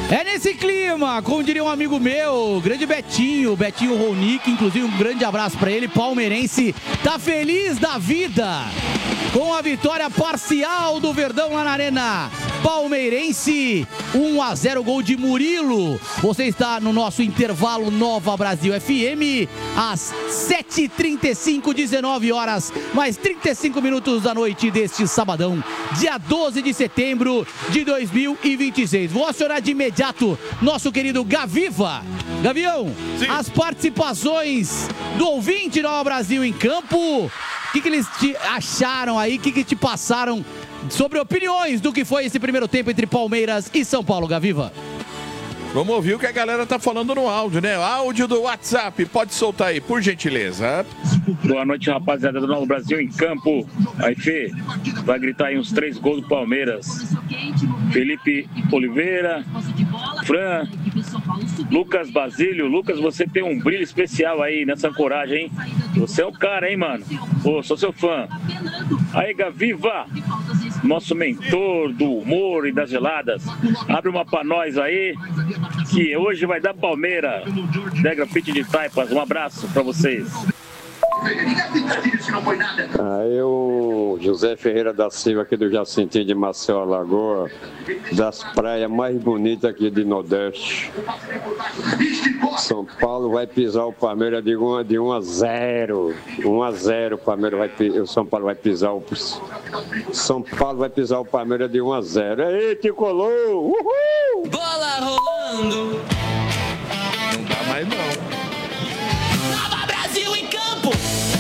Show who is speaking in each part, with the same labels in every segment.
Speaker 1: É nesse clima, como diria um amigo meu, grande Betinho Ronick, inclusive um grande abraço pra ele, palmeirense, tá feliz da vida com a vitória parcial do Verdão lá na Arena Palmeirense, 1-0, gol de Murilo. Você está no nosso intervalo Nova Brasil FM, às 7h35, 19 horas, mais 35 minutos da noite deste sabadão, dia 12 de setembro de 2026. Vou acionar de imediato nosso querido Gaviva. Gavião, sim, as participações do ouvinte Nova Brasil em campo, o que eles te acharam aí, o que te passaram sobre opiniões do que foi esse primeiro tempo entre Palmeiras e São Paulo, Gaviva?
Speaker 2: Vamos ouvir o que a galera tá falando no áudio, né? Áudio do WhatsApp, pode soltar aí, por gentileza.
Speaker 3: Boa noite, rapaziada do Novo Brasil em campo. Aí, Fê, vai gritar aí uns 3 gols do Palmeiras. Felipe Oliveira, Fran, Lucas Basílio. Lucas, você tem um brilho especial aí nessa ancoragem, hein? Você é o cara, hein, mano? Pô, sou seu fã. Aí, Gaviva, nosso mentor do humor e das geladas. Abre uma pra nós aí, que hoje vai dar Palmeira. Degra Pit de Taipas, um abraço pra vocês.
Speaker 4: Eu, José Ferreira da Silva, aqui do Jacintinho de Maceió, Alagoa, das praias mais bonitas aqui de Nordeste. São Paulo vai pisar o Palmeiras de 1-0. 1-0, o São Paulo vai pisar o São Paulo vai pisar o Palmeiras de 1-0. Aí, tricolor! Uhul!
Speaker 5: Bola rolando.
Speaker 2: Não dá mais não.
Speaker 5: Nova Brasil em campo.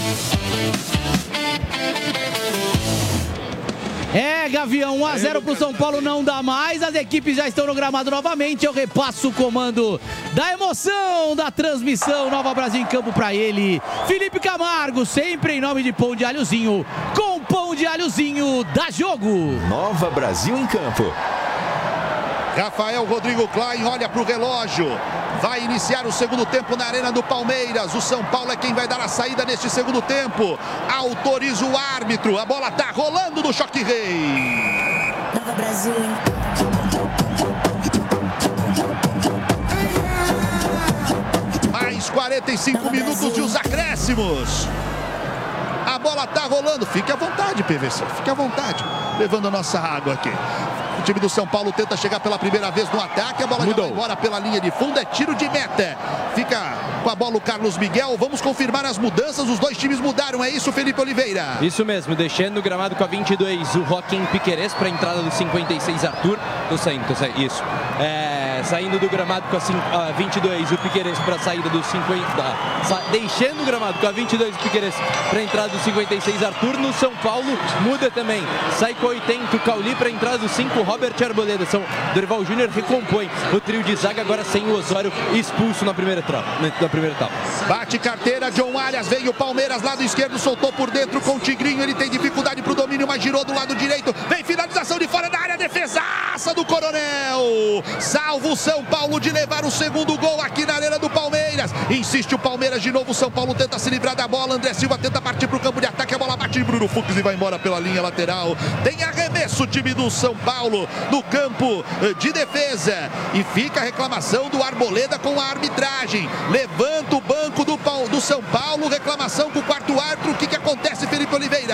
Speaker 1: É, Gavião, 1-0 pro São Paulo, não dá mais. As equipes já estão no gramado novamente. Eu repasso o comando da emoção da transmissão. Nova Brasil em campo pra ele, Felipe Camargo, sempre em nome de Pão de Alhozinho. Com Pão de Alhozinho, dá jogo.
Speaker 6: Nova Brasil em campo.
Speaker 7: Rafael Rodrigo Klein olha para o relógio. Vai iniciar o segundo tempo na Arena do Palmeiras. O São Paulo é quem vai dar a saída neste segundo tempo. Autoriza o árbitro. A bola tá rolando no Choque Rei.
Speaker 8: Nova Brasil.
Speaker 7: Mais 45 minutos e os acréscimos. A bola tá rolando. Fique à vontade, PVC. Fique à vontade. Levando a nossa água aqui. O time do São Paulo tenta chegar pela primeira vez no ataque. A bola já vai embora pela linha de fundo. É tiro de meta. Fica com a bola o Carlos Miguel. Vamos confirmar as mudanças. Os dois times mudaram. É isso, Felipe Oliveira?
Speaker 9: Isso mesmo. Deixando no gramado com a 22 o Joaquim Piquerez para a entrada do 56 Arthur. Tô saindo. Isso. Saindo do gramado com a 22 o Piquerez para a saída do 50. Deixando o gramado com a 22 o Piquerez para a entrada do 56 Arthur. No São Paulo muda também. Sai com a 80 o Cauli para a entrada do 5 Robert Arboleda. Dorival Júnior recompõe o trio de zaga agora sem o Osório expulso na primeira etapa.
Speaker 7: Bate carteira, John Arias, veio o Palmeiras, lado esquerdo, soltou por dentro com o Tigrinho, ele tem dificuldade pro domínio, mas girou do lado direito, vem finalização de fora da área, defesaça do Coronel, salva o São Paulo de levar o segundo gol aqui na Arena do Palmeiras, insiste o Palmeiras de novo, o São Paulo tenta se livrar da bola, André Silva tenta partir pro campo de ataque, a bola bate em Bruno Fux e vai embora pela linha lateral, tem arremesso o time do São Paulo no campo de defesa, e fica a reclamação do Arboleda com a arbitragem, levanta o banco do São Paulo, reclamação com o quarto árbitro. O que acontece, Felipe Oliveira?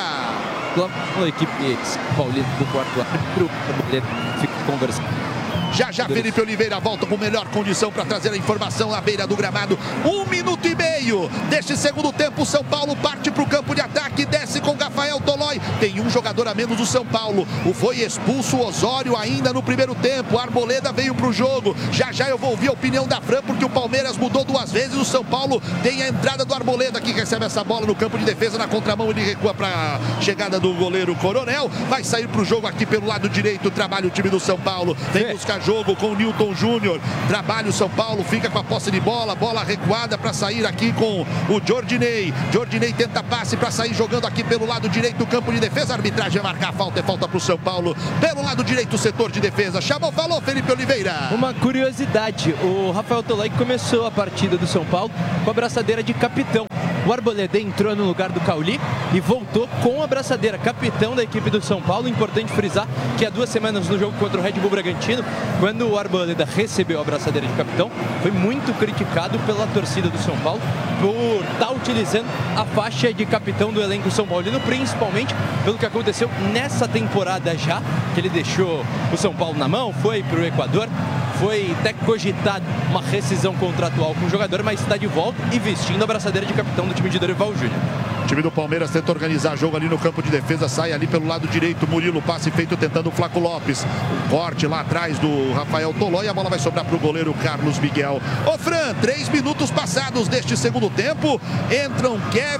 Speaker 9: A equipe paulista do quarto árbitro fica conversando.
Speaker 7: Já Felipe Oliveira volta com melhor condição para trazer a informação à beira do gramado. 1 minuto e meio deste segundo tempo. O São Paulo parte para o campo de ataque, desce com Rafael Tolói. Tem um jogador a menos do São Paulo. Foi expulso o Osório ainda no primeiro tempo. A Arboleda veio para o jogo. Já eu vou ouvir a opinião da Fran, porque o Palmeiras mudou 2 vezes. O São Paulo tem a entrada do Arboleda, que recebe essa bola no campo de defesa. Na contramão ele recua para a chegada do goleiro Coronel. Vai sair para o jogo aqui pelo lado direito. Trabalha o time do São Paulo. Vem buscar jogo com o Newton Júnior, trabalha o São Paulo, fica com a posse de bola, bola recuada para sair aqui com o Jordinei tenta passe para sair jogando aqui pelo lado direito do campo de defesa, a arbitragem vai marcar a falta, é falta para o São Paulo, pelo lado direito o setor de defesa, falou Felipe Oliveira.
Speaker 9: Uma curiosidade, o Rafael Tolói começou a partida do São Paulo com a braçadeira de capitão. O Arboleda entrou no lugar do Cauli e voltou com a braçadeira. Capitão da equipe do São Paulo. Importante frisar que há 2 semanas no jogo contra o Red Bull Bragantino, quando o Arboleda recebeu a braçadeira de capitão, foi muito criticado pela torcida do São Paulo por estar utilizando a faixa de capitão do elenco São Paulino, principalmente pelo que aconteceu nessa temporada já, que ele deixou o São Paulo na mão, foi para o Equador. Foi até cogitado uma rescisão contratual com o jogador, mas está de volta e vestindo a braçadeira de capitão do time de Dorival Júnior.
Speaker 7: O time do Palmeiras tenta organizar jogo ali no campo de defesa, sai ali pelo lado direito, Murilo, passe feito tentando o Flaco Lopes. Um corte lá atrás do Rafael Tolói, a bola vai sobrar para o goleiro Carlos Miguel. Ô Fran, 3 minutos passados deste segundo tempo, entram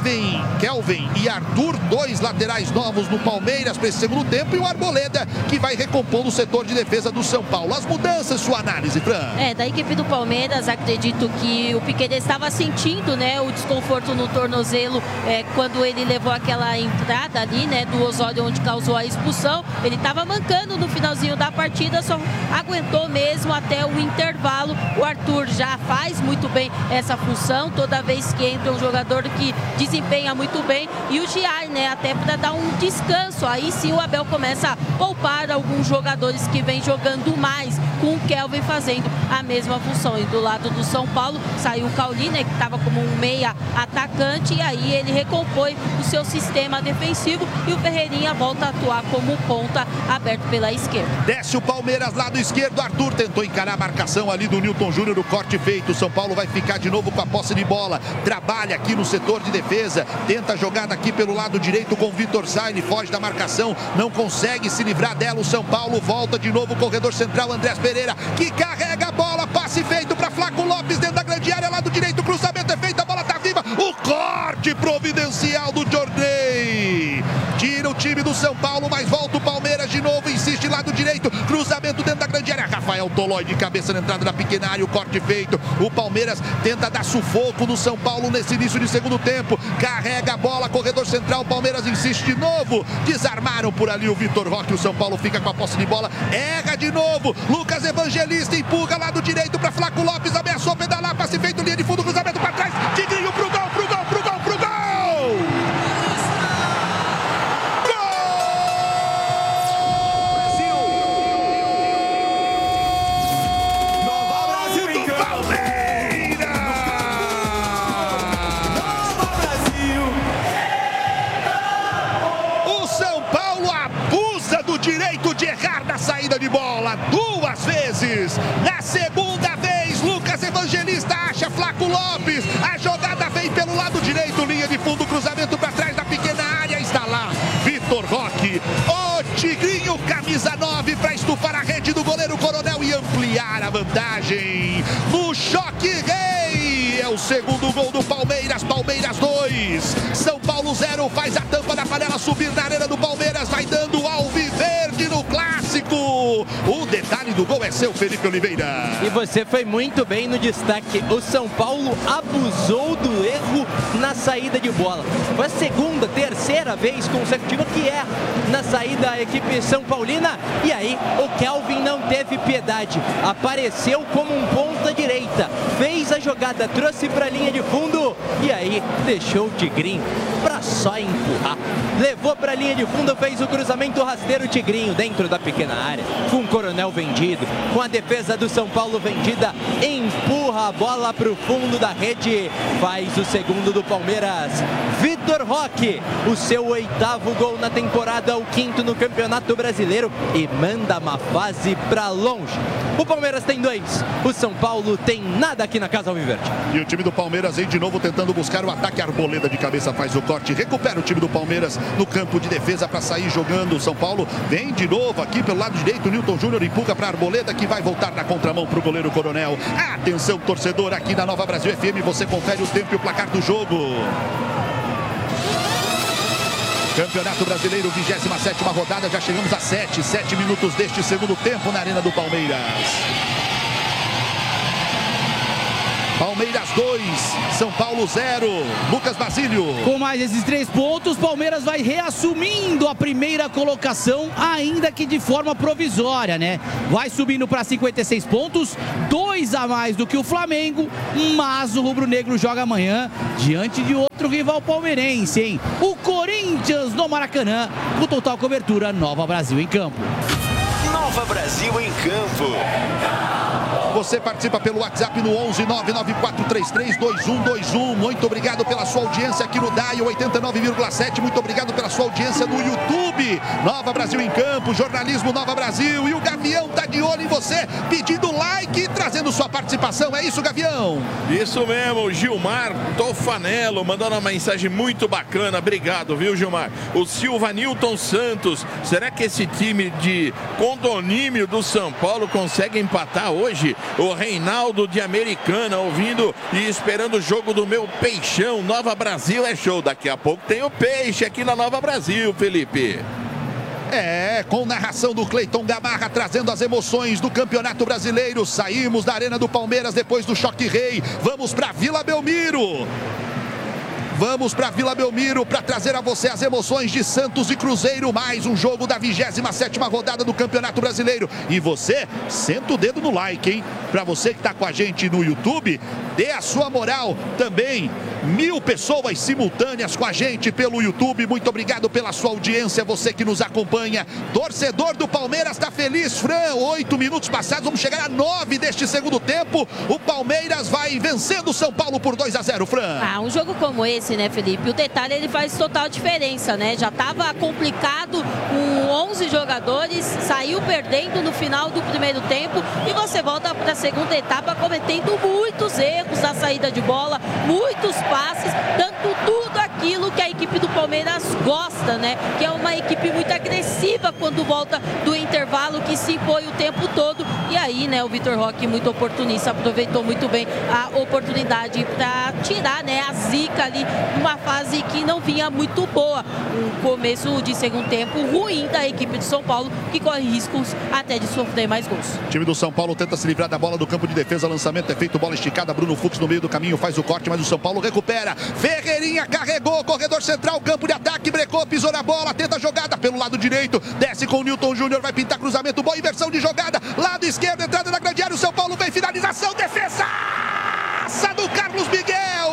Speaker 7: Kelvin e Arthur, 2 laterais novos no Palmeiras para esse segundo tempo, e o Arboleda que vai recompondo o setor de defesa do São Paulo. As mudanças, sua análise, Fran?
Speaker 8: Da equipe do Palmeiras, acredito que o Piquerez estava sentindo, né, o desconforto no tornozelo, quando ele levou aquela entrada ali, né, do Osório, onde causou a expulsão. Ele estava mancando no finalzinho da partida, só aguentou mesmo até o intervalo. O Arthur já faz muito bem essa função, toda vez que entra um jogador que desempenha muito bem. E o Giai, né, até para dar um descanso. Aí sim o Abel começa a poupar alguns jogadores que vem jogando mais, com o Kelvin fazendo a mesma função. E do lado do São Paulo saiu o Cauli, né, que estava como um meia atacante, e aí ele recompõe o seu sistema defensivo, e o Ferreirinha volta a atuar como ponta aberto pela esquerda.
Speaker 7: Desce o Palmeiras, lado esquerdo, Arthur tentou encarar a marcação ali do Newton Júnior, o corte feito. O São Paulo vai ficar de novo com a posse de bola, trabalha aqui no setor de defesa, tenta a jogada aqui pelo lado direito com o Vitor Sá, ele foge da marcação, não consegue se livrar dela. O São Paulo volta de novo, o corredor central Andrés Pereira, que carrega a bola, passe feito para Flaco Lopes dentro da grande área, lado direito, cruzamento é feito, a bola tá viva, o corte providencial do Jorney, tira o time do São Paulo, mas volta o Palmeiras de novo, insiste lado direito, cruzamento dentro da grande área, Rafael Tolói de cabeça na entrada da pequena área, o corte feito. O Palmeiras tenta dar sufoco no São Paulo nesse início de segundo tempo, carrega a bola, corredor central, o Palmeiras insiste de novo, desarmaram por ali o Vitor Roque, o São Paulo fica com a posse de bola, erra de novo, Lucas Evangelista empurra lado direito para Flaco Lopes, ameaçou pedalar, passe feito, linha de fundo, cruzamento para trás, Tigrinho pro gol, pro gol, pro gol, pro gol! Direito de errar na saída de bola 2 vezes. Na segunda vez, Lucas Evangelista acha Flaco Lopes. A jogada vem pelo lado direito, linha de fundo, cruzamento para trás da pequena área. Está lá Vitor Roque, o Tigrinho, camisa 9, para estufar a rede do goleiro Coronel e ampliar a vantagem. No choque rei, é o segundo gol do Palmeiras. Palmeiras 2, São Paulo 0. Faz a tampa da panela subir na arena do Palmeiras, vai dando alviverde no clássico. O detalhe do gol é seu, Felipe Oliveira.
Speaker 9: E você foi muito bem no destaque. O São Paulo abusou do erro na saída de bola. Foi a segunda, terceira vez consecutiva que erra na saída da equipe São Paulina. E aí o Kelvin não teve piedade. Apareceu como um ponta direita. Fez a jogada, trouxe para a linha de fundo. E aí deixou o Tigrinho para só empurrar. Levou para a linha de fundo, fez o cruzamento rasteiro, Tigrinho dentro da pequena área. Com o Coronel vendido, com a defesa do São Paulo vendida, empurra a bola para o fundo da rede. Faz o segundo do Palmeiras. Vitor Roque, o seu 8º gol na temporada, o 5º no Campeonato Brasileiro, e manda uma fase para longe. O Palmeiras tem 2, o São Paulo tem nada aqui na Casa Alviverde.
Speaker 7: E o time do Palmeiras vem de novo tentando buscar o ataque. Arboleda de cabeça faz o corte, recupera o time do Palmeiras no campo de defesa para sair jogando. O São Paulo vem de novo aqui pelo lado direito, Newton Júnior empurra para Arboleda, que vai voltar na contramão para o goleiro Coronel. Atenção, torcedor, aqui na Nova Brasil FM, você confere o tempo e o placar do jogo. Campeonato Brasileiro, 27ª rodada, já chegamos a 7 minutos deste segundo tempo na Arena do Palmeiras. Palmeiras 2, São Paulo 0. Lucas Basílio.
Speaker 1: Com mais esses 3 pontos, Palmeiras vai reassumindo a primeira colocação, ainda que de forma provisória, né? Vai subindo para 56 pontos, 2 a mais do que o Flamengo, mas o rubro-negro joga amanhã diante de outro rival palmeirense, hein? O Corinthians no Maracanã, com total cobertura Nova Brasil em Campo.
Speaker 6: Nova Brasil em Campo.
Speaker 7: Você participa pelo WhatsApp no 11-99433-2121. Muito obrigado pela sua audiência aqui no Dial 89,7. Muito obrigado pela sua audiência no YouTube. Nova Brasil em Campo, jornalismo Nova Brasil. E o Gavião tá de olho em você, pedindo like e trazendo sua participação. É isso, Gavião?
Speaker 2: Isso mesmo, Gilmar Tofanello mandando uma mensagem muito bacana. Obrigado, viu, Gilmar? O Silva Nilton Santos. Será que esse time de condomínio do São Paulo consegue empatar hoje? O Reinaldo de Americana ouvindo e esperando o jogo do meu Peixão. Nova Brasil é show. Daqui a pouco tem o Peixe aqui na Nova Brasil, Felipe.
Speaker 7: Com narração do Cleiton Gamarra, trazendo as emoções do Campeonato Brasileiro. Saímos da Arena do Palmeiras depois do Choque Rei. Vamos para Vila Belmiro. Vamos para Vila Belmiro para trazer a você as emoções de Santos e Cruzeiro. Mais um jogo da 27ª rodada do Campeonato Brasileiro. E você, senta o dedo no like, hein? Para você que está com a gente no YouTube, dê a sua moral também. 1000 pessoas simultâneas com a gente pelo YouTube. Muito obrigado pela sua audiência, você que nos acompanha. Torcedor do Palmeiras está feliz, Fran. 8 minutos passados, vamos chegar a 9 deste segundo tempo. O Palmeiras vai vencendo o São Paulo por 2-0, Fran.
Speaker 8: Um jogo como esse, né, Felipe? O detalhe, ele faz total diferença, né? Já estava complicado com 11 jogadores, saiu perdendo no final do primeiro tempo e você volta para a segunda etapa cometendo muitos erros na saída de bola, muitos passes, dando tudo aquilo que a equipe do Palmeiras gosta, né? Que é uma equipe muito agressiva quando volta do intervalo, que se impõe o tempo todo. E aí, né, o Vitor Roque, muito oportunista, aproveitou muito bem a oportunidade para tirar, né, a zica ali, numa fase que não vinha muito boa. Um começo de segundo tempo ruim da equipe de São Paulo, que corre riscos até de sofrer mais gols.
Speaker 7: O time do São Paulo tenta se livrar da bola do campo de defesa, lançamento é feito, bola esticada, Bruno Fux no meio do caminho, faz o corte, mas o São Paulo recupera. Ferreirinha carregou, corredor central, campo de ataque, brecou, pisou na bola, tenta a jogada pelo lado direito, desce com o Newton Júnior, vai pintar cruzamento, boa inversão de jogada, lado esquerdo, entrada na grande área, o São Paulo vem, finalização, defesa do Carlos Miguel.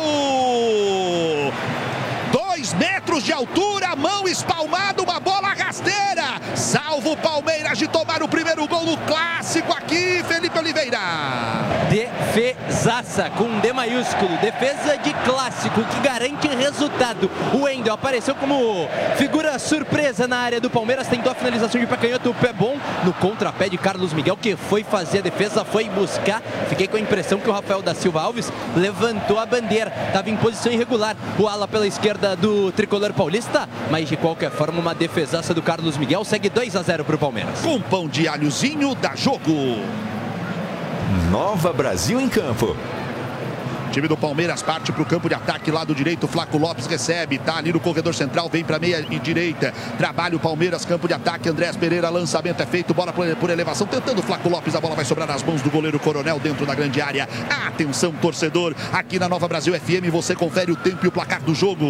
Speaker 7: 2 metros de altura, mão espalmada, uma bola rasteira. Salva o Palmeiras de tomar o primeiro gol no clássico aqui, Felipe Oliveira.
Speaker 9: Defesaça com D maiúsculo, defesa de clássico que garante resultado. O Wendel apareceu como figura surpresa na área do Palmeiras, tentou a finalização de pé canhoto, o pé bom no contrapé de Carlos Miguel, que foi fazer a defesa, foi buscar. Fiquei com a impressão que o Rafael da Silva Alves levantou a bandeira, estava em posição irregular, o ala pela esquerda do tricolor paulista, mas de qualquer forma uma defesaça do Carlos Miguel, segue 2-0 para o Palmeiras.
Speaker 7: Com pão de alhozinho, dá jogo.
Speaker 6: Nova Brasil em Campo.
Speaker 7: O time do Palmeiras parte para o campo de ataque, lado direito, Flaco Lopes recebe, tá ali no corredor central, vem para meia e direita, trabalha o Palmeiras, campo de ataque, Andrés Pereira, lançamento é feito, bola por elevação, tentando o Flaco Lopes, a bola vai sobrar nas mãos do goleiro Coronel dentro da grande área. Atenção, torcedor, aqui na Nova Brasil FM você confere o tempo e o placar do jogo.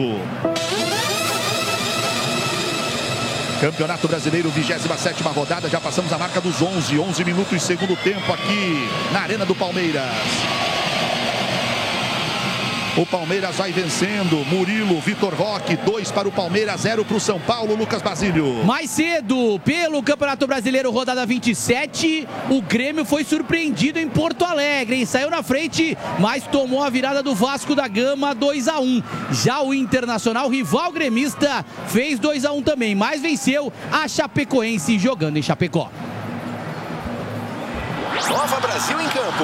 Speaker 7: Campeonato Brasileiro, 27ª rodada, já passamos a marca dos 11 minutos, segundo tempo aqui na Arena do Palmeiras. O Palmeiras vai vencendo. Murilo, Vitor Roque, 2 para o Palmeiras, 0 para o São Paulo. Lucas Basílio.
Speaker 1: Mais cedo, pelo Campeonato Brasileiro, rodada 27, o Grêmio foi surpreendido em Porto Alegre, hein? Saiu na frente, mas tomou a virada do Vasco da Gama, 2-1. Já o Internacional, rival gremista, fez 2-1 também, mas venceu a Chapecoense jogando em Chapecó.
Speaker 6: Nova Brasil em Campo.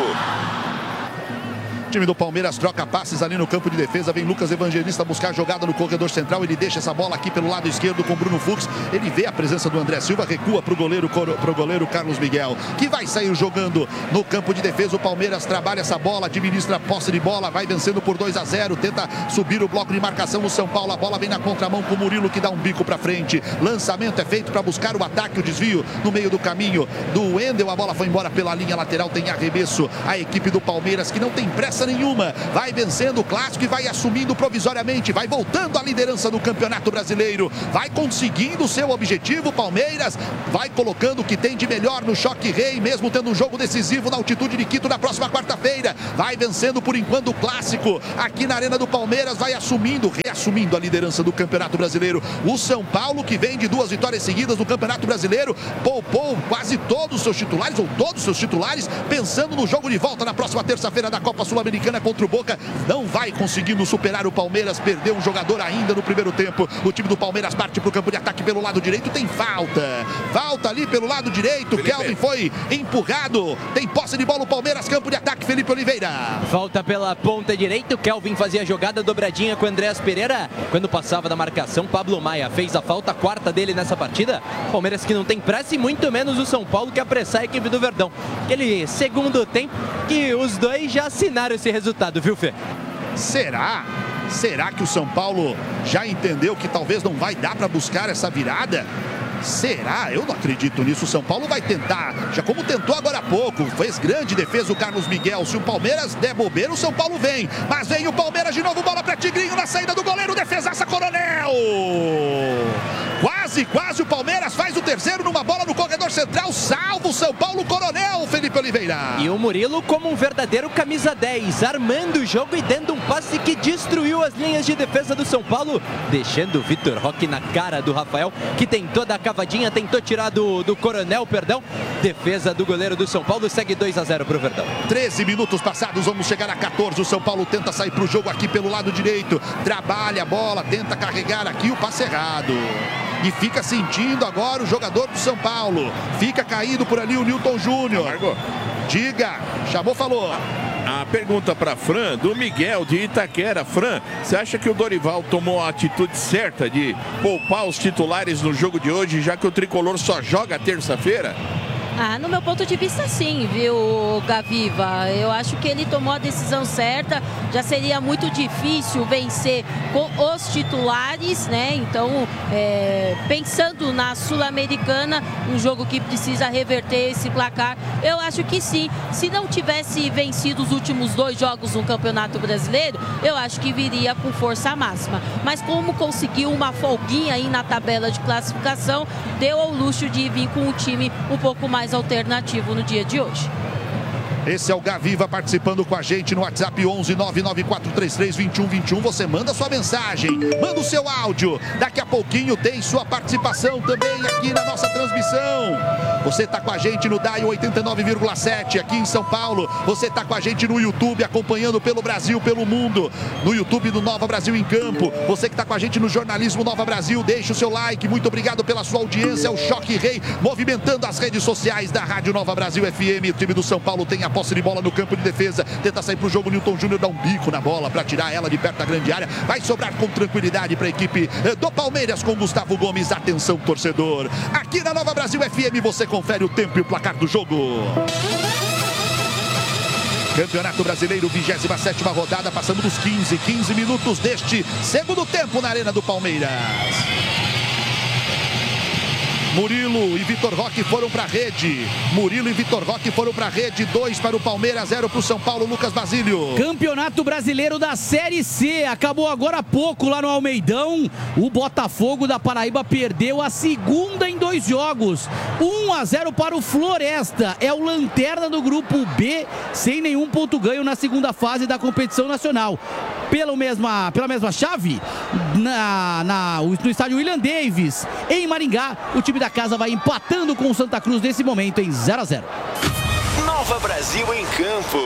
Speaker 7: O time do Palmeiras troca passes ali no campo de defesa. Vem Lucas Evangelista buscar a jogada no corredor central. Ele deixa essa bola aqui pelo lado esquerdo com Bruno Fux. Ele vê a presença do André Silva, recua para o goleiro Carlos Miguel, que vai sair jogando no campo de defesa. O Palmeiras trabalha essa bola, administra a posse de bola, vai vencendo por 2-0. Tenta subir o bloco de marcação no São Paulo. A bola vem na contramão com o Murilo, que dá um bico para frente. Lançamento é feito para buscar o ataque, o desvio no meio do caminho do Wendel. A bola foi embora pela linha lateral. Tem arremesso a equipe do Palmeiras, que não tem pressa pressa nenhuma. Vai vencendo o clássico e vai assumindo provisoriamente. Vai voltando à liderança do Campeonato Brasileiro. Vai conseguindo o seu objetivo. Palmeiras vai colocando o que tem de melhor no Choque Rei, mesmo tendo um jogo decisivo na altitude de Quito na próxima quarta-feira. Vai vencendo por enquanto o clássico aqui na Arena do Palmeiras. Vai reassumindo a liderança do Campeonato Brasileiro. O São Paulo, que vem de 2 vitórias seguidas no Campeonato Brasileiro, poupou quase todos os seus titulares, ou todos os seus titulares, pensando no jogo de volta na próxima terça-feira da Copa Sul-Americana contra o Boca. Não vai conseguindo superar o Palmeiras, perdeu um jogador ainda no primeiro tempo. O time do Palmeiras parte para o campo de ataque pelo lado direito, tem falta ali pelo lado direito. Felipe. Kelvin foi empurrado, tem posse de bola o Palmeiras, campo de ataque, Felipe Oliveira.
Speaker 9: Falta pela ponta direita, o Kelvin fazia a jogada dobradinha com o Andréas Pereira, quando passava da marcação, Pablo Maia fez a falta, a quarta dele nessa partida. Palmeiras que não tem pressa e muito menos o São Paulo, que apressar a equipe do Verdão. Aquele segundo tempo que os dois já assinaram esse resultado, viu, Fê?
Speaker 7: Será que o São Paulo já entendeu que talvez não vai dar para buscar essa virada? Será? Eu não acredito nisso. O São Paulo vai tentar, já como tentou agora há pouco. Fez grande defesa o Carlos Miguel. Se o Palmeiras der bobeira, o São Paulo vem. Mas vem o Palmeiras de novo, bola para Tigrinho na saída do goleiro, defesaça Coronel. Quase o Palmeiras faz o terceiro numa bola no corredor central, salva o São Paulo, Coronel, Felipe Oliveira.
Speaker 9: E o Murilo como um verdadeiro camisa 10, armando o jogo e dando um passe que destruiu as linhas de defesa do São Paulo, deixando o Vitor Roque na cara do Rafael, que tentou dar cavadinha, tentou tirar do Coronel, perdão. Defesa do goleiro do São Paulo, segue 2-0 para o Verdão.
Speaker 7: 13 minutos passados, vamos chegar a 14. O São Paulo tenta sair para o jogo aqui pelo lado direito, trabalha a bola, tenta carregar aqui, o passe errado. E fica sentindo agora o jogador do São Paulo. Fica caído por ali o Newton Júnior. Diga, chamou, falou.
Speaker 2: A pergunta para Fran, do Miguel de Itaquera. Fran, você acha que o Dorival tomou a atitude certa de poupar os titulares no jogo de hoje, já que o Tricolor só joga terça-feira?
Speaker 8: No meu ponto de vista, sim, viu, Gaviva? Eu acho que ele tomou a decisão certa. Já seria muito difícil vencer com os titulares, né? Então, pensando na Sul-Americana, um jogo que precisa reverter esse placar, eu acho que sim. Se não tivesse vencido os últimos 2 jogos no Campeonato Brasileiro, eu acho que viria com força máxima. Mas como conseguiu uma folguinha aí na tabela de classificação, deu ao luxo de vir com um time um pouco mais alternativo no dia de hoje.
Speaker 7: Esse é o Gaviva participando com a gente no WhatsApp 11 99433 2121. Você manda sua mensagem, manda o seu áudio. Daqui a pouquinho tem sua participação também aqui na nossa transmissão. Você está com a gente no DAI 89,7 aqui em São Paulo. Você está com a gente no YouTube, acompanhando pelo Brasil, pelo mundo. No YouTube do Nova Brasil em Campo. Você que está com a gente no Jornalismo Nova Brasil, deixa o seu like. Muito obrigado pela sua audiência. É o Choque Rei, movimentando as redes sociais da Rádio Nova Brasil FM. O time do São Paulo tem a posse de bola no campo de defesa, tenta sair para o jogo, Newton Júnior dá um bico na bola para tirar ela de perto da grande área, vai sobrar com tranquilidade para a equipe do Palmeiras com Gustavo Gomes. Atenção, torcedor, aqui na Nova Brasil FM você confere o tempo e o placar do jogo. Campeonato Brasileiro, 27ª rodada, passando dos 15 minutos deste segundo tempo na Arena do Palmeiras. Murilo e Vitor Roque foram para a rede. 2 para o Palmeiras, 0 para o São Paulo. Lucas Basílio.
Speaker 1: Campeonato Brasileiro da Série C. Acabou agora há pouco lá no Almeidão. O Botafogo da Paraíba perdeu a segunda em 2 jogos. 1-0 para o Floresta. É o lanterna do grupo B, sem nenhum ponto ganho na segunda fase da competição nacional. Pela mesma chave, no estádio William Davis, em Maringá, o time da casa vai empatando com o Santa Cruz nesse momento em 0-0.
Speaker 6: Nova Brasil em Campo.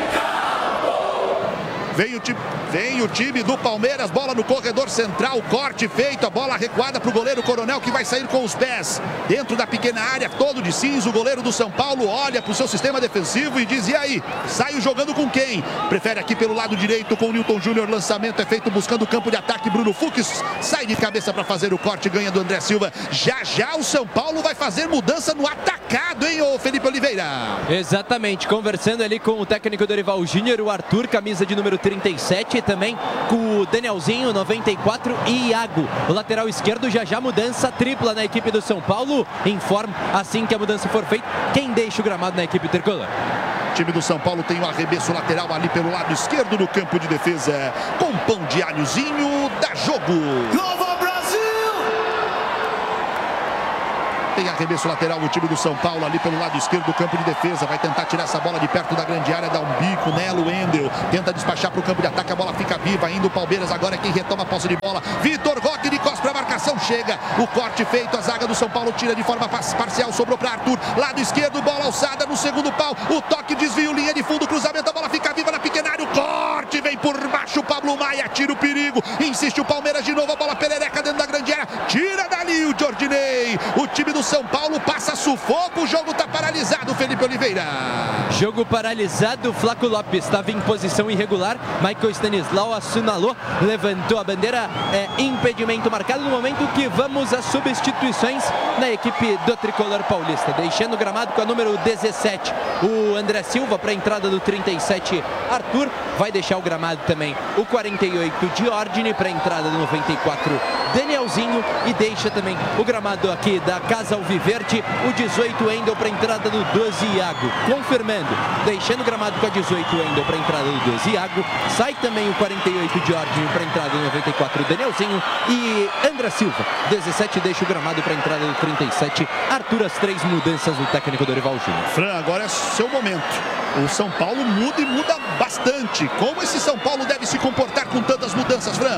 Speaker 7: Vem o time do Palmeiras, bola no corredor central, corte feito, a bola recuada para o goleiro Coronel, que vai sair com os pés dentro da pequena área, todo de cinza. O goleiro do São Paulo olha para o seu sistema defensivo e diz: e aí, saio jogando com quem? Prefere aqui pelo lado direito com o Newton Júnior, lançamento é feito buscando o campo de ataque, Bruno Fux sai de cabeça para fazer o corte, ganha do André Silva. Já o São Paulo vai fazer mudança no atacado, hein, ô Felipe Oliveira?
Speaker 9: Exatamente, conversando ali com o técnico Dorival Júnior, o Arthur, camisa de número 37, e também com o Danielzinho, 94, e Iago, o lateral esquerdo. Já mudança tripla na equipe do São Paulo. Informa assim que a mudança for feita quem deixa o gramado na equipe tricolor.
Speaker 7: time do São Paulo tem um arremesso lateral ali pelo lado esquerdo no campo de defesa, com pão de alhozinho, dá jogo.
Speaker 5: Nova Brasil!
Speaker 7: Tem arremesso lateral no time do São Paulo ali pelo lado esquerdo do campo de defesa. Vai tentar tirar essa bola de perto da grande área, dá um bico nela, o Wendel tenta despachar para o campo de ataque, a bola fica viva, ainda o Palmeiras agora é quem retoma a posse de bola. Vitor Roque de costas para a marcação, chega o corte feito, a zaga do São Paulo tira de forma parcial, sobrou para Arthur, lado esquerdo, bola alçada no segundo pau, o toque, desvio, linha de fundo, cruzamento, a bola fica viva na pequena área, o corte vem por baixo, o Pablo Maia tira o perigo, insiste o Palmeiras de novo, a bola perereca dentro da grande área, tira dali o Jordinei, o time do São Paulo passa sufoco, o jogo está paralisado, Felipe Oliveira.
Speaker 9: Jogo paralisado, Flaco Lopes estava em posição irregular, Michael Stanislau assinalou, levantou a bandeira, impedimento marcado no momento que vamos às substituições na equipe do Tricolor Paulista, deixando o gramado com a número 17, o André Silva para a entrada do 37, Arthur, vai deixar o gramado também o 48, Diordine para a entrada do 94, Danielzinho, e deixa também o gramado aqui da Casa Alviverde, o 18 Wendel para a entrada do 12 Iago, confirmando, deixando o gramado com a 18 Wendel para a entrada do 12 Iago, sai também o 48 Diordine para a entrada do 94 Danielzinho e André Silva, 17 deixa o gramado para a entrada do 37, Arthur, as 3 mudanças do técnico Dorival Júnior.
Speaker 7: Fran, agora é seu momento. O São Paulo muda e muda bastante. Como esse São Paulo deve se comportar com tantas mudanças, Fran?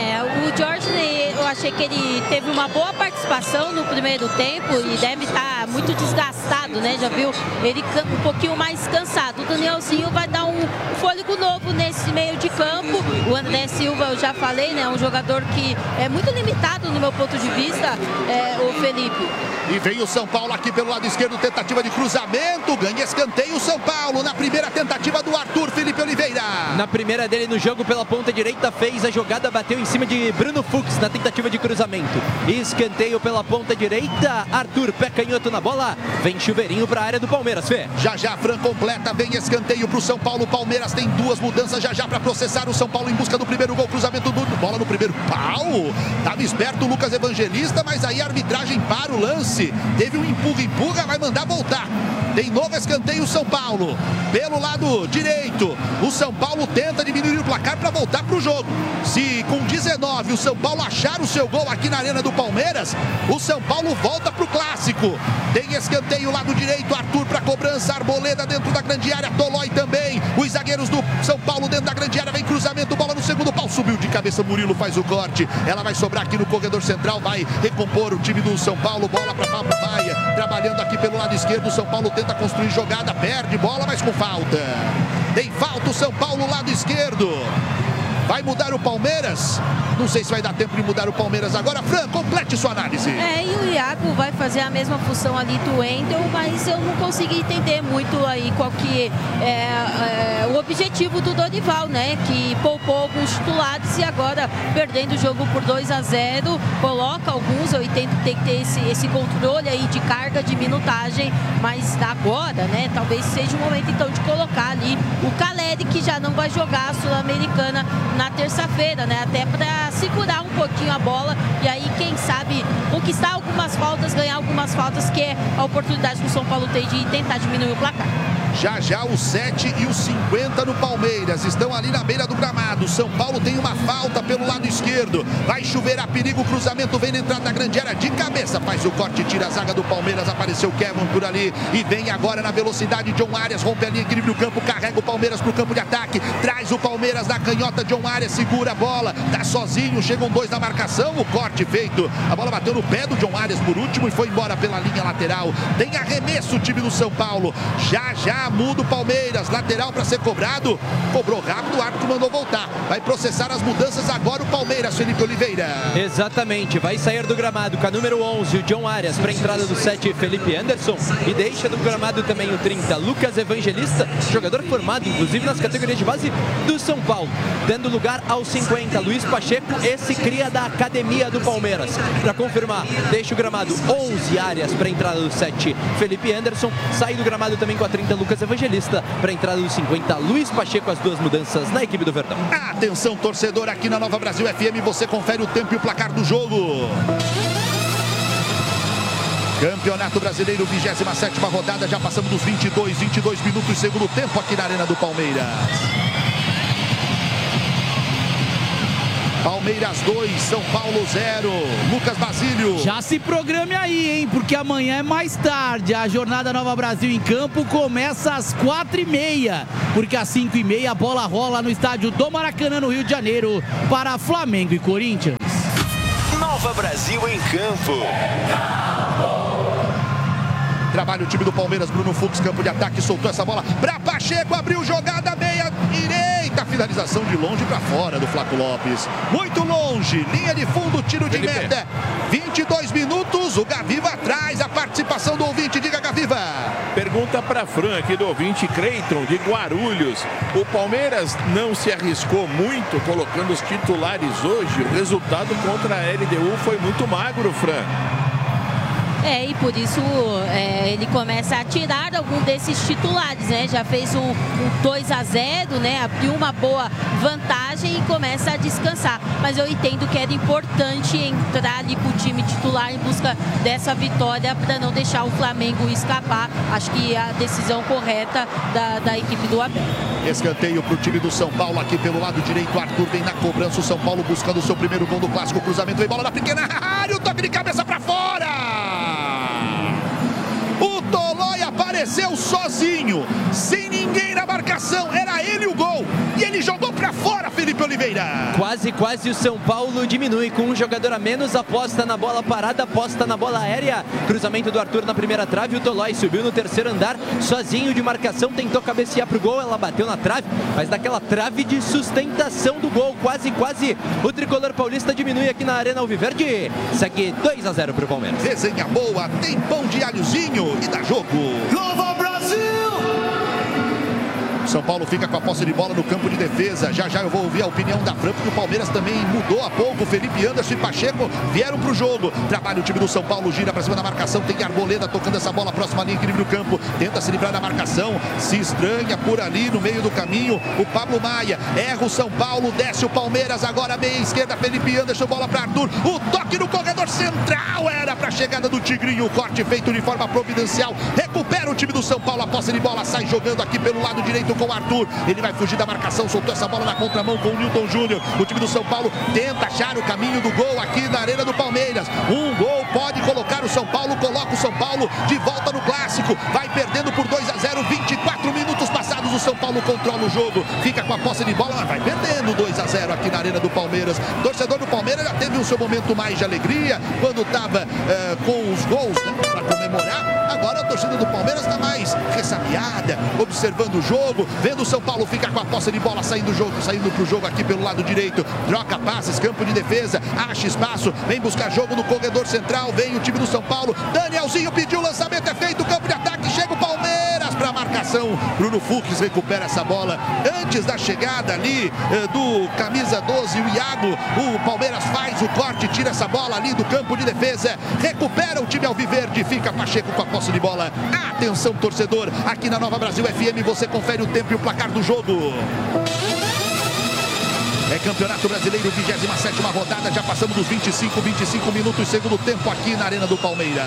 Speaker 8: O Jordinei, eu achei que ele teve uma boa participação no primeiro tempo e deve estar muito desgastado, né? Já viu ele um pouquinho mais cansado. O Danielzinho vai dar um fôlego novo nesse meio de campo. O André Silva, eu já falei, né? Um jogador que é muito limitado no meu ponto de vista, o Felipe.
Speaker 7: E vem o São Paulo aqui pelo lado esquerdo, tentativa de cruzamento, ganha escanteio o São Paulo na primeira tentativa do Arthur, Felipe Oliveira.
Speaker 9: Na primeira dele no jogo pela ponta direita, fez a jogada, bateu em cima de Bruno Fux na tentativa de cruzamento. Escanteio pela ponta direita, Arthur, pé canhoto na bola, vem chuveirinho para a área do Palmeiras, Fê.
Speaker 7: Já Fran completa, vem escanteio para o São Paulo, Palmeiras tem 2 mudanças já para processar o São Paulo em busca do primeiro gol, cruzamento do bola no primeiro pau, estava esperto o Lucas Evangelista, mas aí a arbitragem para o lance, teve um empurra, vai mandar voltar. Tem novo escanteio o São Paulo. Pelo lado direito, o São Paulo tenta diminuir o placar para voltar para o jogo. Se com 19 o São Paulo achar o seu gol aqui na Arena do Palmeiras, o São Paulo volta para o clássico. Tem escanteio lado direito, Arthur para cobrança, Arboleda dentro da grande área, Tolói também. Os zagueiros do São Paulo dentro da grande área, vem cruzamento, bola no segundo pau, subiu de cabeça, Murilo faz o corte. Ela vai sobrar aqui no corredor central, vai recompor o time do São Paulo, bola para Pablo Maia, trabalhando aqui pelo lado esquerdo, o São Paulo tenta construir jogada, perde bola, mas com falta. Tem falta o São Paulo, lado esquerdo. Vai mudar o Palmeiras? Não sei se vai dar tempo de mudar o Palmeiras agora. Fran, complete sua análise.
Speaker 8: E o Iago vai fazer a mesma função ali do Wendel, mas eu não consegui entender muito aí qual que é o objetivo do Dorival, né? Que poupou alguns titulares e agora, perdendo o jogo por 2-0, coloca alguns. Eu entendo que tem que ter esse controle aí de carga, de minutagem, mas agora, né? Talvez seja o momento então de colocar ali o Caleri, que já não vai jogar a Sul-Americana na terça-feira, né? Até para segurar um pouquinho a bola e aí, quem sabe, conquistar algumas faltas, ganhar algumas faltas, que é a oportunidade que o São Paulo tem de tentar diminuir o placar.
Speaker 7: Já os 7 e os 50 no Palmeiras estão ali na beira do gramado. São Paulo tem uma falta pelo lado esquerdo. Vai chover a perigo, cruzamento vem na entrada da grande área de cabeça. Faz o corte, tira a zaga do Palmeiras. Apareceu o Kevin por ali e vem agora na velocidade. John Arias rompe a linha, equilíbrio do campo, carrega o Palmeiras para o campo de ataque. Traz o Palmeiras na canhota. John Arias segura a bola, tá sozinho. Chegam 2 na marcação. O corte feito. A bola bateu no pé do John Arias por último e foi embora pela linha lateral. Tem arremesso o time do São Paulo. Já muda o Palmeiras, lateral para ser cobrado, cobrou rápido, o árbitro mandou voltar, vai processar as mudanças agora o Palmeiras, Felipe Oliveira.
Speaker 9: Exatamente, vai sair do gramado com a número 11, o John Arias, para a entrada do 7, Felipe Anderson, e deixa do gramado também o 30, Lucas Evangelista, jogador formado inclusive nas categorias de base do São Paulo, dando lugar ao 50, Luiz Pacheco, esse cria da academia do Palmeiras, para confirmar, deixa o gramado 11 Arias para a entrada do 7, Felipe Anderson, sai do gramado também com a 30, Lucas Evangelista, para a entrada dos 50, Luiz Pacheco, as 2 mudanças na equipe do Verdão.
Speaker 7: Atenção, torcedor, aqui na Nova Brasil FM, você confere o tempo e o placar do jogo. Campeonato Brasileiro, 27ª rodada, já passamos dos 22 minutos, segundo tempo aqui na Arena do Palmeiras. Palmeiras 2, São Paulo 0. Lucas Basílio.
Speaker 1: Já se programe aí, hein? Porque amanhã é mais tarde. A jornada Nova Brasil em Campo começa às 4h30. Porque às 5h30 a bola rola no estádio do Maracanã, no Rio de Janeiro, para Flamengo e Corinthians.
Speaker 6: Nova Brasil em Campo.
Speaker 7: Trabalha o time do Palmeiras, Bruno Fux, campo de ataque, soltou essa bola para Pacheco, abriu jogada, meia direita, finalização de longe para fora do Flaco Lopes. Muito longe, linha de fundo, tiro de meta. 22 minutos, o Gaviva traz a participação do ouvinte, diga Gaviva.
Speaker 2: Pergunta para Fran aqui do ouvinte Creiton, de Guarulhos. O Palmeiras não se arriscou muito colocando os titulares hoje. O resultado contra a LDU foi muito magro, Fran.
Speaker 8: E por isso ele começa a tirar algum desses titulares, né? Já fez um 2-0, né? Abriu uma boa vantagem e começa a descansar. Mas eu entendo que era importante entrar ali com o time titular em busca dessa vitória para não deixar o Flamengo escapar. Acho que a decisão correta da equipe do Abel.
Speaker 7: Escanteio para o time do São Paulo aqui pelo lado direito. Arthur vem na cobrança. O São Paulo buscando o seu primeiro gol do clássico. Cruzamento, vem bola na pequena área. O toque de cabeça para fora. O Tolói apareceu sozinho, sem ninguém na marcação, era ele o gol, e ele jogou pra fora, Felipe Oliveira.
Speaker 9: Quase o São Paulo diminui, com um jogador a menos, aposta na bola parada, aposta na bola aérea, cruzamento do Arthur na primeira trave, o Tolói subiu no terceiro andar, sozinho de marcação, tentou cabecear pro gol, ela bateu na trave, mas naquela trave de sustentação do gol, quase, o tricolor paulista diminui aqui na Arena Alviverde, segue 2-0 pro Palmeiras.
Speaker 7: Resenha boa, tem pão de alhozinho e dá jogo.
Speaker 5: Nova Brasil!
Speaker 7: São Paulo fica com a posse de bola no campo de defesa. Já eu vou ouvir a opinião da Fran, porque o Palmeiras também mudou há pouco. Felipe Anderson e Pacheco vieram pro jogo. Trabalha o time do São Paulo, gira pra cima da marcação. Tem Arboleda tocando essa bola próxima linha, equilíbrio do campo. Tenta se livrar da marcação. Se estranha por ali no meio do caminho. O Pablo Maia erra o São Paulo, desce o Palmeiras. Agora meia esquerda, Felipe Anderson, bola pra Arthur. O toque no corredor central era pra chegada do Tigrinho. O corte feito de forma providencial. Recupera o time do São Paulo. A posse de bola sai jogando aqui pelo lado direito com o Arthur, ele vai fugir da marcação, soltou essa bola na contramão com o Newton Júnior. O time do São Paulo tenta achar o caminho do gol aqui na Arena do Palmeiras. Um gol pode colocar o São Paulo, coloca o São Paulo de volta no clássico, vai perdendo por 2-0, 24 minutos passados, o São Paulo controla o jogo, fica com a posse de bola, mas vai perdendo 2-0 aqui na Arena do Palmeiras. Torcedor do Palmeiras já teve o seu momento mais de alegria quando estava com os gols, né, para comemorar. Agora a torcida do Palmeiras está mais ressabiada, observando o jogo, vendo o São Paulo ficar com a posse de bola, saindo pro jogo aqui pelo lado direito, troca passes, campo de defesa, acha espaço, vem buscar jogo no corredor central, vem o time do São Paulo, Danielzinho pediu o lançamento, é feito, campo de ataque, chega o Palmeiras para a marcação, Bruno Fux recupera essa bola, antes da chegada ali do camisa 12, o Iago, o Palmeiras faz o corte, tira essa bola ali do campo de defesa, recupera o time alviverde, fica Pacheco com a posse de bola. Atenção, torcedor, aqui na Nova Brasil FM você confere o tempo e o placar do jogo. É Campeonato Brasileiro, 27ª rodada, já passamos dos 25 minutos, segundo tempo aqui na Arena do Palmeiras.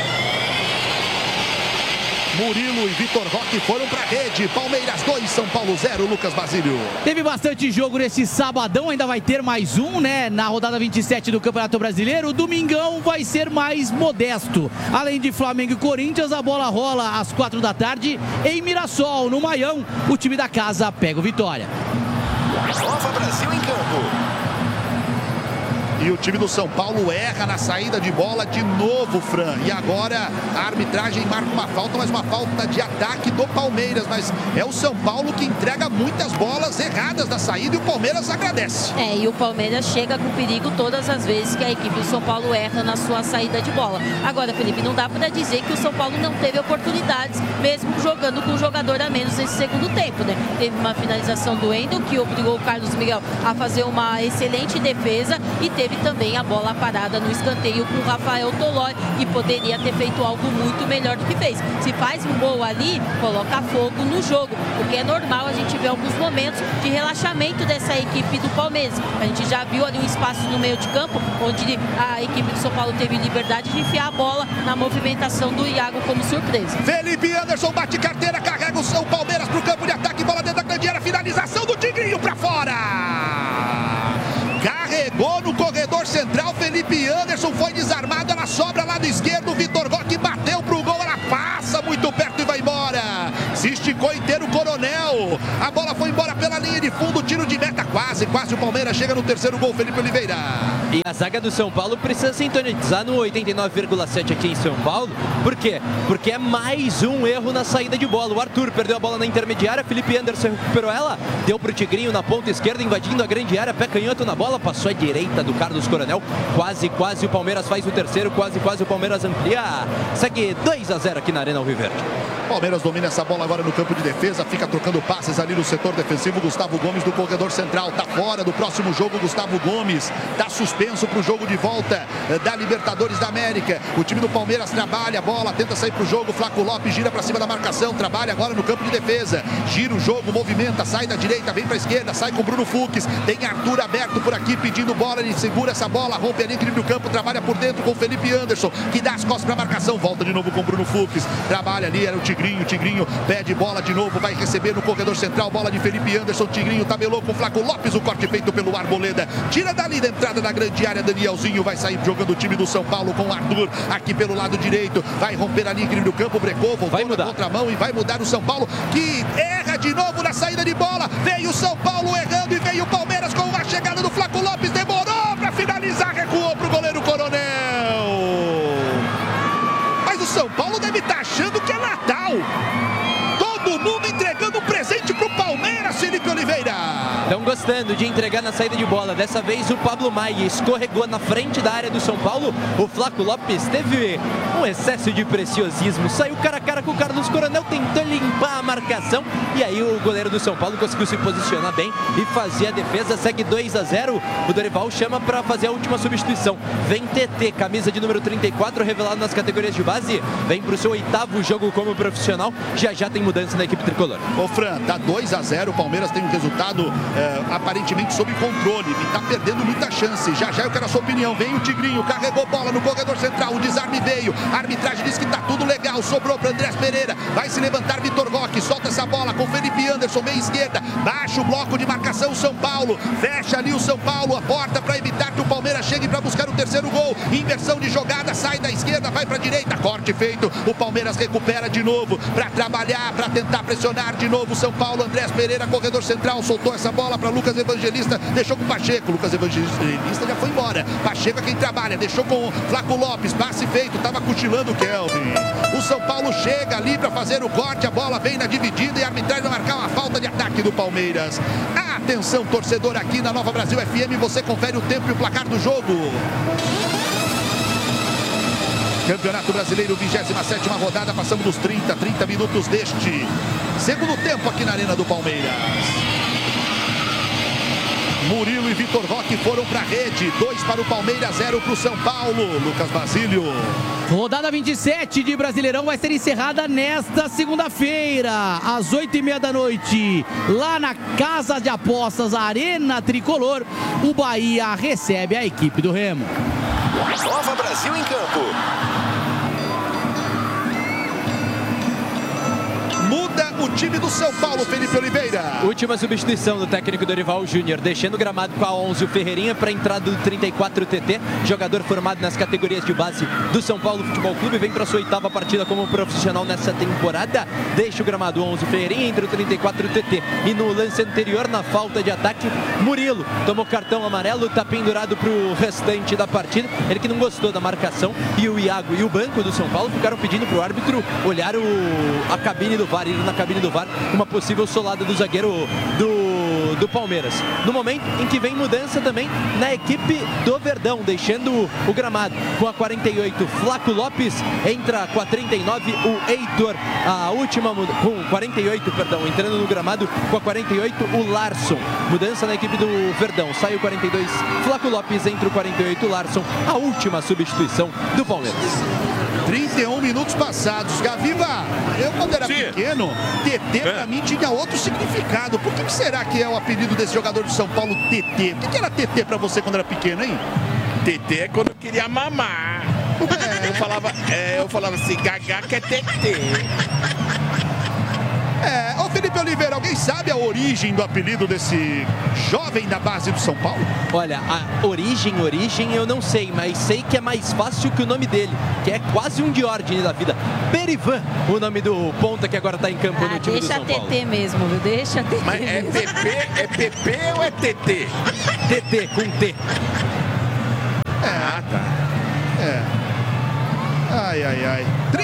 Speaker 7: Murilo e Vitor Roque foram pra rede. Palmeiras 2, São Paulo 0, Lucas Basílio.
Speaker 1: Teve bastante jogo nesse sabadão, ainda vai ter mais um, né? Na rodada 27 do Campeonato Brasileiro. O domingão vai ser mais modesto. Além de Flamengo e Corinthians, a bola rola às 4 da tarde em Mirassol, no Maião. O time da casa pega o Vitória.
Speaker 6: Nova Brasil em Campo.
Speaker 7: E o time do São Paulo erra na saída de bola de novo, Fran. E agora a arbitragem marca uma falta, mas uma falta de ataque do Palmeiras. Mas é o São Paulo que entrega muitas bolas erradas na saída e o Palmeiras agradece.
Speaker 8: E o Palmeiras chega com perigo todas as vezes que a equipe do São Paulo erra na sua saída de bola. Agora, Felipe, não dá para dizer que o São Paulo não teve oportunidades, mesmo jogando com um jogador a menos nesse segundo tempo, né? Teve uma finalização do Wendel, que obrigou o Carlos Miguel a fazer uma excelente defesa, e teve também a bola parada no escanteio com o Rafael Tolói e poderia ter feito algo muito melhor do que fez. Se faz um gol ali, coloca fogo no jogo, porque é normal a gente ver alguns momentos de relaxamento dessa equipe do Palmeiras. A gente já viu ali um espaço no meio de campo, onde a equipe do São Paulo teve liberdade de enfiar a bola na movimentação do Iago como surpresa.
Speaker 7: Felipe Anderson bate carteira, carrega o São Palmeiras pro campo de ataque, bola dentro da grande área, finalização do Tigrinho pra fora. Carregou no corredor central, Felipe Anderson foi desarmado, ela sobra lado esquerdo, Vitor Roque bateu pro gol, ela passa muito perto e vai embora. Se esticou inteiro o Coronel, a bola foi embora pela linha de fundo, tiro de meta, quase o Palmeiras chega no terceiro gol, Felipe Oliveira.
Speaker 9: E a zaga do São Paulo precisa sintonizar no 89,7 aqui em São Paulo. Por quê? Porque é mais um erro na saída de bola. O Arthur perdeu a bola na intermediária, Felipe Anderson recuperou ela, deu pro Tigrinho na ponta esquerda, invadindo a grande área, pé canhoto na bola, passou à direita do Carlos Coronel. Quase o Palmeiras faz o terceiro, quase o Palmeiras amplia. Segue 2-0 aqui na Arena Alviverde.
Speaker 7: Palmeiras domina essa bola agora no campo de defesa, fica trocando passes ali no setor defensivo. Gustavo Gomes do corredor central, tá fora do próximo jogo. Gustavo Gomes tá suspenso pro jogo de volta da Libertadores da América. O time do Palmeiras trabalha a bola, tenta sair pro jogo. Flaco Lopes gira pra cima da marcação, trabalha agora no campo de defesa, gira o jogo, movimenta, sai da direita, vem pra esquerda, sai com Bruno Fux. Tem Arthur aberto por aqui pedindo bola, ele segura essa bola, rompe ali, equilíbrio do campo, trabalha por dentro com Felipe Anderson, que dá as costas pra marcação, volta de novo com Bruno Fux, trabalha ali, era o Tigrinho pede bola de novo, vai receber no corredor central, bola de Felipe Anderson, Tigrinho tabelou com Flaco Lopes, o corte feito pelo Arboleda, tira dali da entrada da grande área, Danielzinho vai sair jogando o time do São Paulo com Arthur, aqui pelo lado direito, vai romper ali, equilíbrio do campo, brecou, voltou na contramão e vai mudar o São Paulo, que erra de novo na saída de bola, veio o São Paulo errando e veio o Palmeiras com a chegada do Flaco Lopes, demorou para finalizar, recuou pro goleiro Coronel. Mas o São Paulo deve estar achando que é Natal. Todo mundo entregando um presente pro Palmeiras, Felipe Oliveira.
Speaker 9: Estão gostando de entregar na saída de bola. Dessa vez o Pablo Maia escorregou na frente da área do São Paulo. O Flaco Lopes teve um excesso de preciosismo. Saiu cara a cara com o Carlos Coronel, tentou limpar a marcação. E aí o goleiro do São Paulo conseguiu se posicionar bem e fazer a defesa. Segue 2-0. O Dorival chama para fazer a última substituição. Vem TT, camisa de número 34, revelado nas categorias de base. Vem para o seu 8º jogo como profissional. Já tem mudança na equipe tricolor.
Speaker 7: Ô Fran, tá 2-0. O Palmeiras tem um resultado aparentemente sob controle, e tá perdendo muita chance. Já eu quero a sua opinião. Vem o Tigrinho, carregou bola no corredor central, o desarme veio, a arbitragem diz que tá tudo legal, sobrou para Andrés Pereira, vai se levantar Vitor Roque, solta essa bola com Felipe Anderson, meia esquerda, baixa o bloco de marcação São Paulo, fecha ali o São Paulo, a porta para evitar que o Palmeiras chegue para buscar o terceiro gol, inversão de jogada, sai da esquerda, vai para direita, corte feito, o Palmeiras recupera de novo, para trabalhar, para tentar pressionar de novo o São Paulo, Andrés Pereira, corredor central, soltou essa bola para Lucas Evangelista, deixou com o Pacheco, Lucas Evangelista já foi embora, Pacheco é quem trabalha, deixou com o Flaco Lopes, passe feito, tava cochilando o Kelvin, o São Paulo chega ali para fazer o corte, a bola vem na dividida e a arbitragem vai marcar uma falta de ataque do Palmeiras. Atenção torcedor, aqui na Nova Brasil FM, você confere o tempo e o placar do jogo. Campeonato Brasileiro, 27ª rodada, passamos dos 30 minutos deste segundo tempo aqui na Arena do Palmeiras. Murilo e Vitor Roque foram para a rede, 2 para o Palmeiras, 0 para o São Paulo. Lucas Basílio.
Speaker 1: Rodada 27 de Brasileirão vai ser encerrada nesta segunda-feira, às 8h30 da noite, lá na Casa de Apostas Arena Tricolor. O Bahia recebe a equipe do Remo.
Speaker 6: Nova Brasil em campo.
Speaker 7: Muda o time do São Paulo, Felipe Oliveira.
Speaker 9: Última substituição do técnico Dorival Júnior, deixando o gramado com a 11 o Ferreirinha para a entrada do 34 TT, jogador formado nas categorias de base do São Paulo Futebol Clube, vem para sua 8ª partida como profissional nessa temporada, deixa o gramado 11 o Ferreirinha entre o 34 TT. E no lance anterior, na falta de ataque, Murilo tomou cartão amarelo, está pendurado para o restante da partida, ele que não gostou da marcação, e o Iago e o banco do São Paulo ficaram pedindo para o árbitro olhar a cabine do VAR, ir na cabine do VAR, uma possível solada do zagueiro do do Palmeiras. No momento em que vem mudança também na equipe do Verdão, deixando o gramado com a 48, Flaco Lopes, entra com a 39, o Heitor, a última com 48, perdão, entrando no gramado com a 48, o Larson. Mudança na equipe do Verdão, sai o 42, Flaco Lopes, entra o 48, o Larson, a última substituição do Palmeiras.
Speaker 7: 31 minutos passados. Gaviva, eu quando era pequeno, TT pra mim tinha outro significado. Por que será que é o apelido desse jogador de São Paulo, TT? O que era TT pra você quando era pequeno, hein?
Speaker 2: TT é quando eu queria mamar. Eu falava assim, Gagá que é TT.
Speaker 7: Ô Felipe Oliveira, alguém sabe a origem do apelido desse jovem da base do São Paulo?
Speaker 9: Olha, a origem eu não sei, mas sei que é mais fácil que o nome dele, que é quase um Diógenes da vida. Perivan, o nome do ponta que agora tá em campo no time do São Paulo.
Speaker 8: Deixa TT mesmo, viu? Deixa TT.
Speaker 2: Mas é PP ou é TT?
Speaker 9: TT, com T.
Speaker 7: Ai.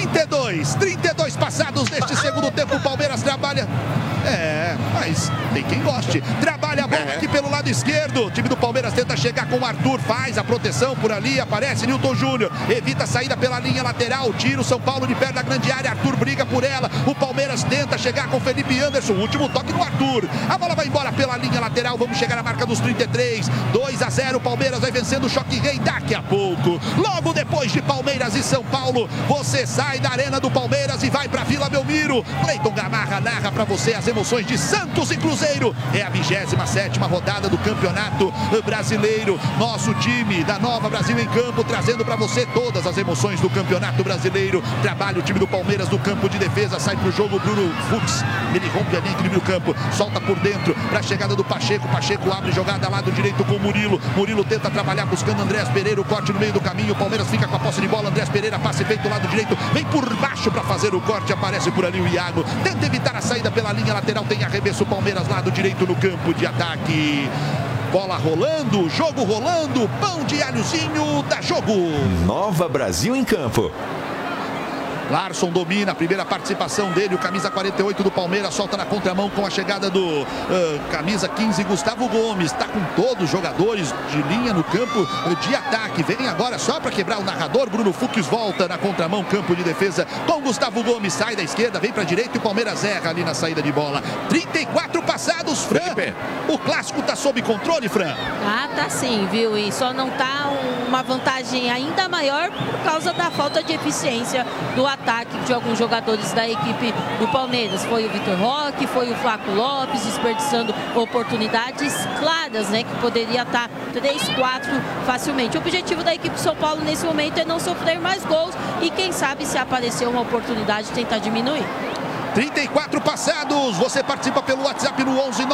Speaker 7: 32 passados neste segundo tempo. O Palmeiras trabalha. Mas tem quem goste. Trabalha a bola aqui pelo lado esquerdo. O time do Palmeiras tenta chegar com o Arthur. Faz a proteção por ali. Aparece Nilton Júnior. Evita a saída pela linha lateral. Tira o São Paulo de perto da grande área. Arthur briga por ela. O Palmeiras tenta chegar com Felipe Anderson. Último toque do Arthur. A bola vai embora pela linha lateral. Vamos chegar à marca dos 33. 2-0. O Palmeiras vai vencendo o Choque Rei daqui a pouco. Logo depois de Palmeiras e São Paulo, você sai da Arena do Palmeiras e vai pra Vila Belmiro. Cleiton Gamarra narra pra você as emoções de Santos e Cruzeiro. É a 27ª rodada do Campeonato Brasileiro. Nosso time da Nova Brasil em campo, trazendo pra você todas as emoções do Campeonato Brasileiro. Trabalha o time do Palmeiras no campo de defesa. Sai pro jogo Bruno Fux. Ele rompe ali entre o campo, solta por dentro pra chegada do Pacheco. Pacheco abre jogada lado direito com o Murilo. Murilo tenta trabalhar buscando Andrés Pereira. O corte no meio do caminho. O Palmeiras fica com a posse de bola. Andrés Pereira, passe feito lado direito. Vem por baixo pra fazer o corte. Aparece por ali o Iago. Tenta evitar a saída pela linha lateral. Tem arremesso o Palmeiras lado direito no campo de ataque. Bola rolando, jogo rolando. Pão de alhozinho da jogo.
Speaker 6: Nova Brasil em campo.
Speaker 7: Larson domina a primeira participação dele, o camisa 48 do Palmeiras solta na contramão com a chegada do camisa 15, Gustavo Gomes. Está com todos os jogadores de linha no campo de ataque. Vem agora só para quebrar o narrador. Bruno Fux volta na contramão, campo de defesa com Gustavo Gomes. Sai da esquerda, vem para a direita e o Palmeiras erra ali na saída de bola. 34 passados, Fran. O clássico está sob controle, Fran?
Speaker 8: Tá sim, viu? E só não tá uma vantagem ainda maior por causa da falta de eficiência do ataque de alguns jogadores da equipe do Palmeiras. Foi o Vitor Roque, foi o Flaco Lopes, desperdiçando oportunidades claras, né? Que poderia estar 3-4 facilmente. O objetivo da equipe de São Paulo nesse momento é não sofrer mais gols e quem sabe se aparecer uma oportunidade tentar diminuir.
Speaker 7: 34 passados, você participa pelo WhatsApp no 11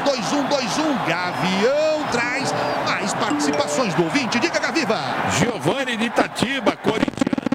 Speaker 7: 994332121. Gavião traz mais participações do ouvinte. Diga, Gaviva.